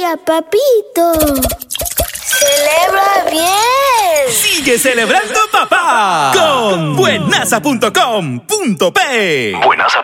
día, papito. ¡Celebra bien! ¡Sigue celebrando, papá! Con buenaza.com.p. Buenaza.com.pe